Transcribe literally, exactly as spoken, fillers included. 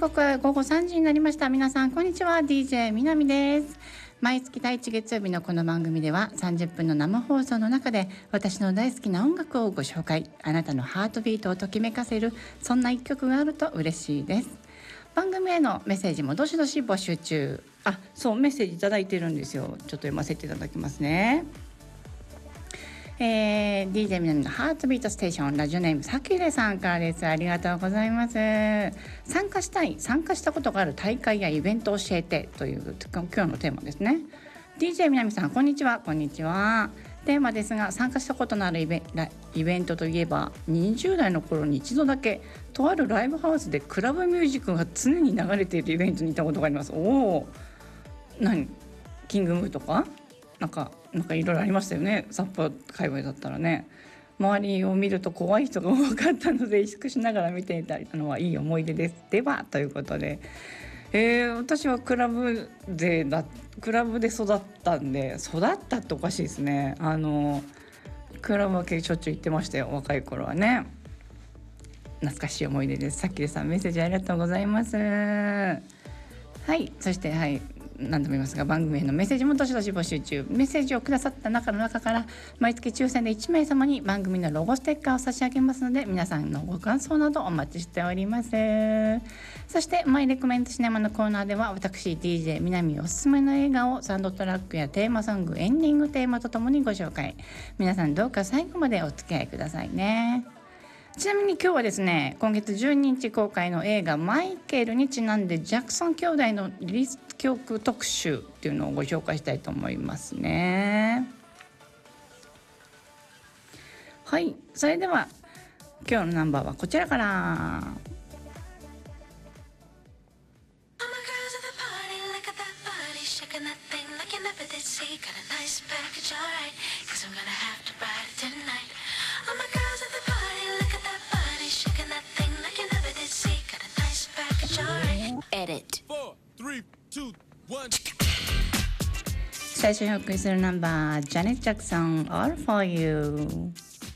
刻はごごさんじになりました。皆さんこんにちは。 ディージェー みなみです。毎月第一月曜日のこの番組ではさんじゅっぷんの生放送の中で私の大好きな音楽をご紹介、あなたのハートビートをときめかせる、そんな一曲があると嬉しいです。番組へのメッセージもどしどし募集中。あ、そう、メッセージいただいてるんですよ。ちょっと読ませていただきますね。えー、ディージェー みなみのハートビートステーション、ラジオネームさきれさんからです。ありがとうございます。参加したい、参加したことがある大会やイベントを教えてという今日のテーマですね。 ディージェー みなみさん、こんにちは。こんにちは。テーマですが、参加したことのあるイベ、イベントといえばにじゅう代の頃に一度だけとあるライブハウスでクラブミュージックが常に流れているイベントに行ったことがあります。おお、何、キングムーとかなんかなんかいろいろありましたよね。札幌界隈だったらね。周りを見ると怖い人が多かったので萎縮しながら見ていたのはいい思い出です。ではということで、えー、私はクラブでだクラブで育ったんで、育ったっておかしいですね。あのクラブは結構しょっちゅう行ってましたよ、若い頃はね。懐かしい思い出です。さっきでさんメッセージありがとうございます。はい、そしてはい、何度も言いますが、番組へのメッセージもどしどし募集中。メッセージをくださった中の中から毎月抽選でいち名様に番組のロゴステッカーを差し上げますので、皆さんのご感想などお待ちしております。そしてマイレコメントシネマのコーナーでは、私 ディージェー みなみおすすめの映画をサウンドトラックやテーマソング、エンディングテーマとともにご紹介。皆さんどうか最後までお付き合いくださいね。ちなみに今日はですね、今月じゅうににち公開の映画マイケルにちなんで、ジャクソン兄弟のリリース曲特集っていうのをご紹介したいと思いますね。はい、それでは今日のナンバーはこちらから。最初にお送りするナンバー、ジャネット・ジャクソン All for You。